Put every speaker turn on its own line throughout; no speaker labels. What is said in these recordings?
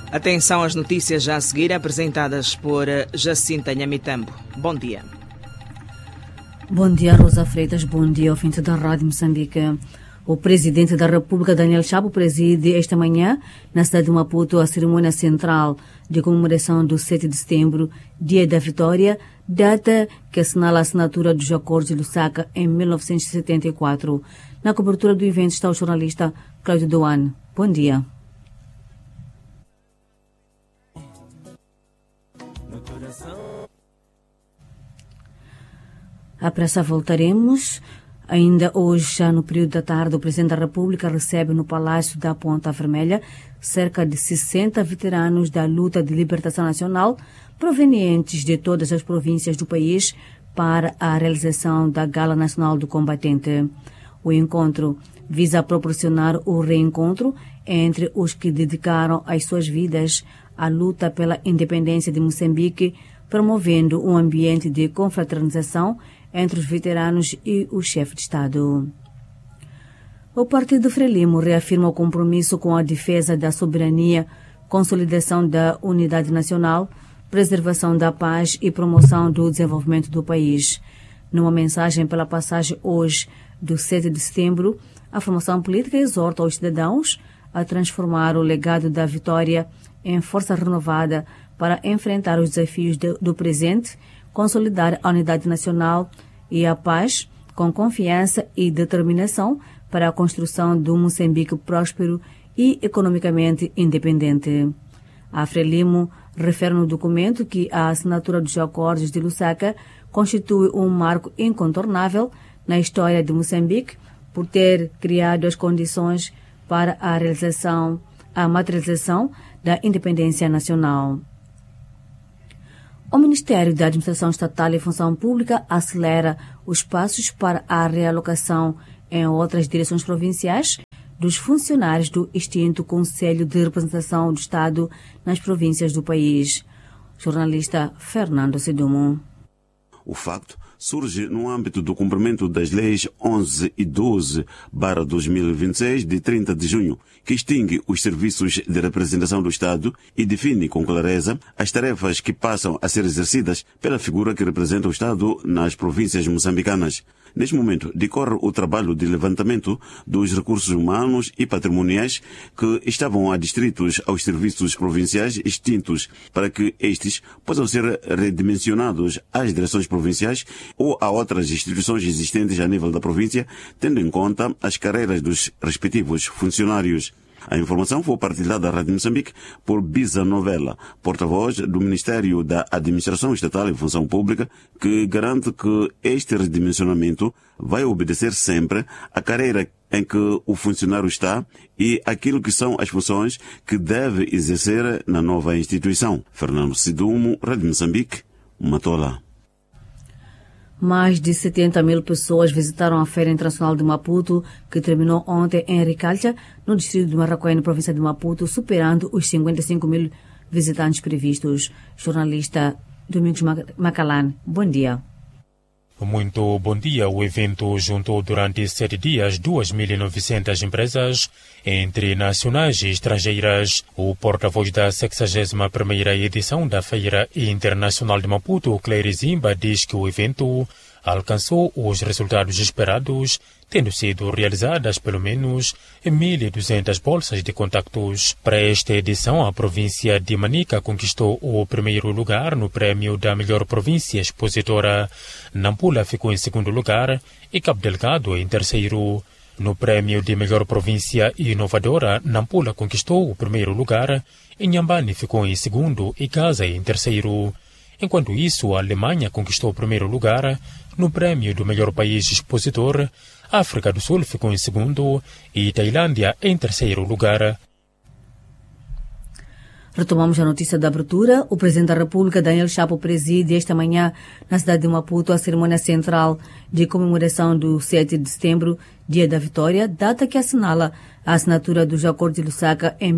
Atenção às notícias já a seguir, apresentadas por Jacinta Nhamitambo. Bom dia.
Bom dia, Rosa Freitas. Bom dia, ouvinte da Rádio Moçambique. O presidente da República, Daniel Chapo, preside esta manhã, na cidade de Maputo, a cerimônia central de comemoração do 7 de setembro, Dia da Vitória, data que assinala a assinatura dos Acordos de Lusaka em 1974. Na cobertura do evento está o jornalista Cláudio Doane. Bom dia. À pressa voltaremos. Ainda hoje, já no período da tarde, o Presidente da República recebe no Palácio da Ponta Vermelha cerca de 60 veteranos da luta de libertação nacional provenientes de todas as províncias do país para a realização da Gala Nacional do Combatente. O encontro visa proporcionar o reencontro entre os que dedicaram as suas vidas à luta pela independência de Moçambique, promovendo um ambiente de confraternização entre os veteranos e o chefe de Estado. O Partido Frelimo reafirma o compromisso com a defesa da soberania, consolidação da unidade nacional, preservação da paz e promoção do desenvolvimento do país. Numa mensagem pela passagem hoje do 7 de setembro, a formação política exorta os cidadãos a transformar o legado da vitória em força renovada para enfrentar os desafios do presente, consolidar a unidade nacional e a paz com confiança e determinação para a construção de um Moçambique próspero e economicamente independente. A Frelimo refere no documento que a assinatura dos Acordos de Lusaka constitui um marco incontornável na história de Moçambique por ter criado as condições para a materialização da independência nacional. O Ministério da Administração Estatal e Função Pública acelera os passos para a realocação em outras direções provinciais dos funcionários do extinto Conselho de Representação do Estado nas províncias do país. Jornalista Fernando Sidumo.
O facto surge no âmbito do cumprimento das leis 11 e 12/2026 de 30 de junho, que extingue os serviços de representação do Estado e define com clareza as tarefas que passam a ser exercidas pela figura que representa o Estado nas províncias moçambicanas. Neste momento, decorre o trabalho de levantamento dos recursos humanos e patrimoniais que estavam adstritos aos serviços provinciais extintos, para que estes possam ser redimensionados às direções provinciais ou a outras instituições existentes a nível da província, tendo em conta as carreiras dos respectivos funcionários. A informação foi partilhada à Rádio Moçambique por Bisa Novela, porta-voz do Ministério da Administração Estatal e Função Pública, que garante que este redimensionamento vai obedecer sempre à carreira em que o funcionário está e aquilo que são as funções que deve exercer na nova instituição. Fernando Sidumo, Rádio Moçambique, Matola.
Mais de 70 mil pessoas visitaram a Feira Internacional de Maputo, que terminou ontem em Ricalcha, no distrito de Marraquém, na província de Maputo, superando os 55 mil visitantes previstos. Jornalista Domingos Macalán, bom dia.
Muito bom dia. O evento juntou durante 7 dias 2.900 empresas, entre nacionais e estrangeiras. O porta-voz da 61ª edição da Feira Internacional de Maputo, Claire Zimba, diz que o evento alcançou os resultados esperados, tendo sido realizadas pelo menos 1.200 bolsas de contactos. Para esta edição, a província de Manica conquistou o primeiro lugar no prêmio da melhor província expositora. Nampula ficou em segundo lugar e Cabo Delgado em terceiro. No prêmio de melhor província inovadora, Nampula conquistou o primeiro lugar, Inhambane ficou em segundo e Gaza em terceiro. Enquanto isso, a Alemanha conquistou o primeiro lugar no prêmio do melhor país expositor, a África do Sul ficou em segundo e Tailândia em terceiro lugar.
Retomamos a notícia da abertura. O Presidente da República, Daniel Chapo, preside esta manhã na cidade de Maputo a cerimônia central de comemoração do 7 de setembro, Dia da Vitória, data que assinala a assinatura dos Acordos de Lusaka em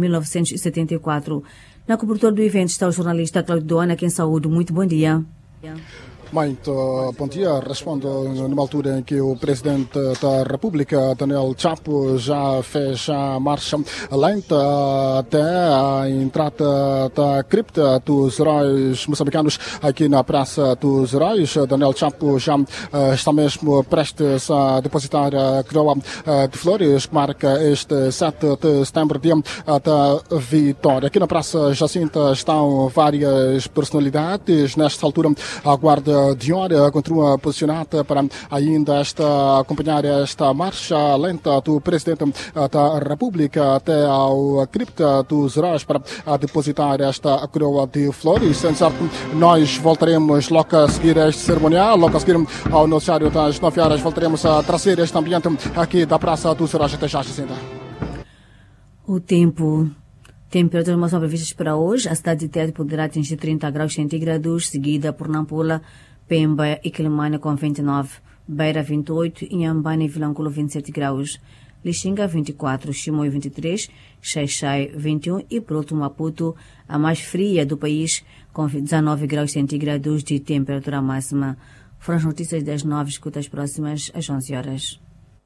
1974. Na cobertura do evento está o jornalista Cláudio Doane, aqui em Saúde. Muito bom dia.
Muito bom dia. Respondo numa altura em que o Presidente da República, Daniel Chapo, já fez a marcha lenta até a entrada da cripta dos heróis moçambicanos aqui na Praça dos Heróis. Daniel Chapo já está mesmo prestes a depositar a coroa de flores que marca este 7 de setembro, dia da vitória. Aqui na Praça Jacinta estão várias personalidades. Nesta altura, a Guarda de Hora continua posicionada para ainda acompanhar esta marcha lenta do Presidente da República até ao cripta dos heróis para depositar esta coroa de flores. Sendo certo, nós voltaremos logo a seguir este cerimonial, logo a seguir ao noticiário das 9 horas, voltaremos a trazer este ambiente aqui da Praça dos Heróis até já, Jacinta.
O tempo. Temperaturas mais previstas para hoje. A cidade de Tete poderá atingir 30 graus centígrados, seguida por Nampula, Pemba e Quelimane com 29, Beira 28, Inhambane e Vilanculo 27 graus, Lixinga 24, Chimoio 23, Xai-Xai 21 e por último Maputo, a mais fria do país, com 19 graus centígrados de temperatura máxima. Foram as notícias das 9, escuta as próximas às 11 horas.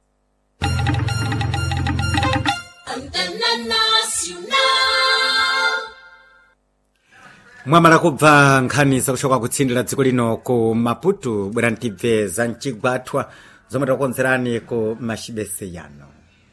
mwamala kubva nkhani zakushoka kutsindira dziko lino ku Maputo, bwera ntibve za mchigwathwa zomwe takukonzerani ku Machibese yano.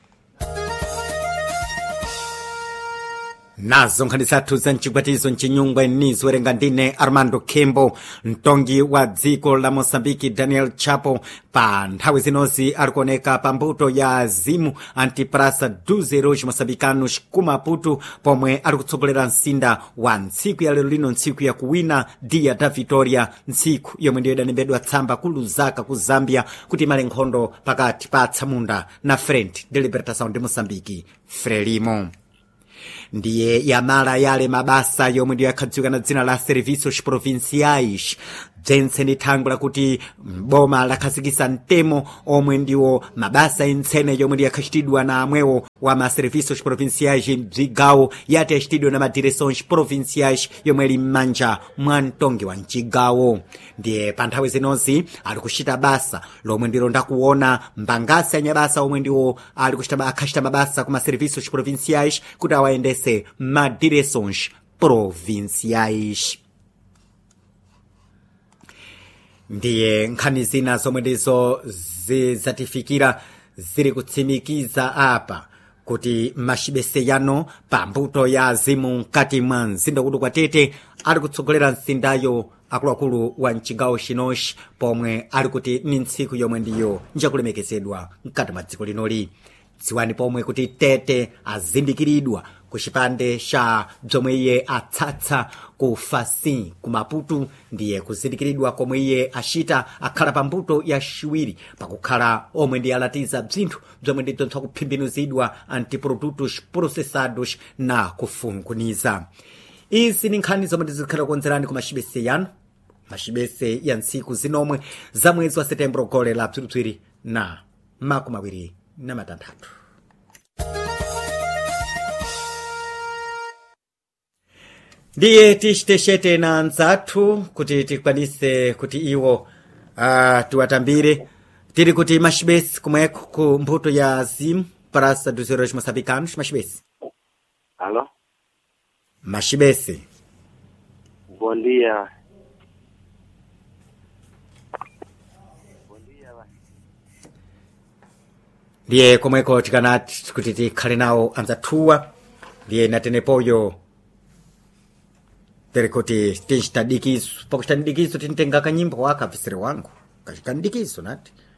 Nazo nkhani zathu za mchigwatizo mchinyungwe nizo werenga ndine Armando Kembo. Mtongi wa dziko la Mosambiki Daniel Chapo pa nthawi zinozi alikuoneka pa mbuto ya zimu antiprasa 12 moçambicanos ku Maputo, pomwe alikutsogolera msinda wa ntsiku ya lero lino, ntsiku ya kuwina dia da Vitória, ntsiku yomwe ndiyo idanembedwa tsamba ku Lusaka ku Zambia kuti imale nkhondo pakati pa Atsamunda na Frente de Libertação de Moçambique, Frelimo. Ndiye yamala yale mabasa yomwe ndiyo yakhadziwika na dzina la Serviços Provinciais, bzentse ni thango lakuti boma lakhazikisa mtemo omwe ndiwo mabasa entsene yomwe ndiyo yakhachitidwa na amwewo wa ma Serviços Provinciais mzigawo yati yachitidwa na madireções provinciais yomwe ili m'manja mwa mtongi wa mchigawo. Ndiye pa nthawi zinozi ali kuchita basa lomwe ndilo ndakuona mbangasi anyabasa omwe ndiwo ali akhachita mabasa ku ma Serviços Provinciais kuti awayendese madireções provinciais. Ndiye nkhani zina zomwe ndizo zizatifikira ziri kutsimikiza apa kuti Machibese yano pa mbuto ya zimu mkati mwa mzinda kudu kwa Tete ali kutsogolera msindayo akuluakulu wa mchigawo chinochi, pomwe ali kuti ni ntsiku yomwe ndiyo njakulemekezedwa mkati mwa dziko linoli. Dziwani pomwe kuti Tete azindikiridwa ku chipande cha bzomwe iye atsatsa ku Fasi ku Maputo, ndiye kuzindikiridwa komwe iye achita akhala pa mbuto ya chiwiri pakukhala omwe ndiye alatiza bzinthu bzomwe ndibzontswa kuphimbinuzidwa antiprodutos processados na kufunkuniza. Izi ni nkhani zomwe ndizikhala kukonzerani ku Machibese yano, Machibese ya ntsiku zinomwe za mwezi wa Setembro gole la bziribziri na makumi awiri na matanthatu. Ndiye tishteshete na nzathu kuti tikwanise kuti iwo tiwatambire tiri kuti Machibese kumweko ku mbuto ya zimu Praça dos Heróis Moçambicanos. Machibese.
Alô?
Machibese.
Bom dia.
Ndiye komweko tikanati kuti tikhale nawo anzathuwa, ndiye natenepoyo tere kuti tinchitadikiso pakuchitadikiso tintenga kanyimbo waka visire wangu kachitadikiso nati